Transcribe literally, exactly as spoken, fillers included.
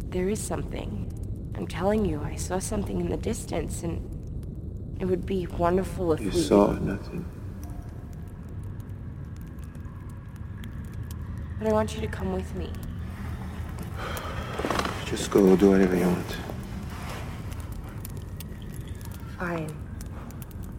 There is something. I'm telling you, I saw something in the distance, and it would be wonderful if you we... You saw nothing. But I want you to come with me. Just go do whatever you want. Fine.